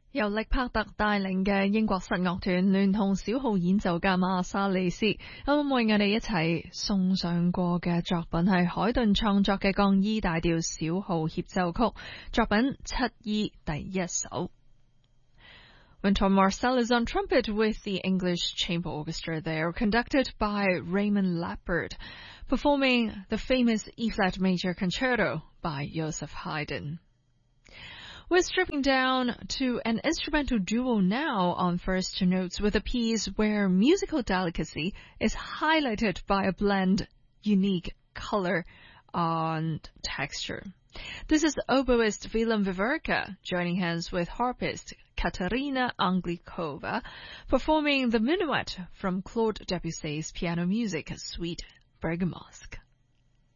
由力帕特帶領嘅英國實樂團聯同小號演奏家馬莎利斯，為我哋一齊送上過嘅作品係海頓創作嘅降 E 大調小號協奏曲，作品7 E 第一首。Wynton Marsalis is on trumpet with the English Chamber Orchestra. They are conducted by Raymond Lappert, performing the famous E-flat major concerto by Joseph Haydn. We're stripping down to an instrumental duo now on First Notes with a piece where musical delicacy is highlighted by a blend, unique color and texture. This is oboist Willem Viverka joining hands with harpist Katerina Anglikova, performing the minuet from Claude Debussy's piano music suite Bergamasque.